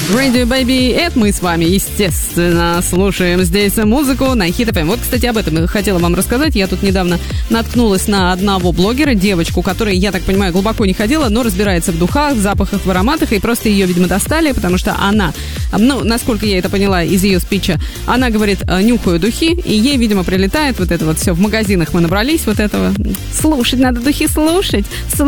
Radio Baby, это мы с вами, естественно, слушаем здесь музыку на Hit FM. Вот, кстати, об этом я хотела вам рассказать. Я тут недавно наткнулась на одного блогера, девочку, которая, я так понимаю, глубоко не ходила, но разбирается в духах, в запахах, в ароматах, и просто ее, видимо, достали, потому что она, насколько я это поняла из ее спича, она говорит, нюхаю духи, и ей, видимо, прилетает вот это вот все. В магазинах мы набрались вот этого. Слушать надо духи, слушать.